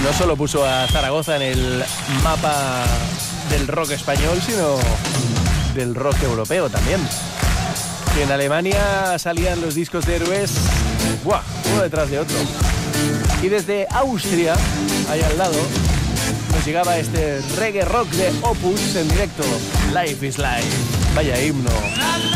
no solo puso a Zaragoza en el mapa del rock español, sino del rock europeo también. Que en Alemania salían los discos de Héroes, ¡buah!, uno detrás de otro. Y desde Austria, ahí al lado, nos llegaba este reggae rock de Opus en directo, Life is Life. Vaya himno.